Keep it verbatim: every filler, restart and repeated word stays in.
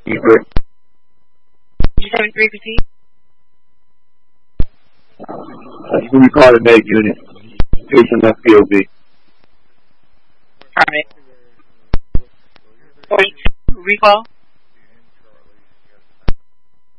Secret. G seventy-three, proceed. Uh, recall the med unit. Patient left P O V. Alright. forty-two, recall.